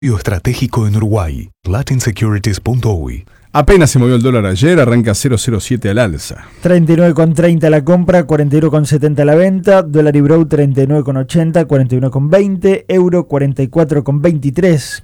Estratégico en Uruguay. Latinsecurities.uy. Apenas se movió el dólar ayer, arranca 0,07 al alza. 39,30 la compra, 41,70 la venta, dólar Ibrow 39,80, 41,20, euro 44,23.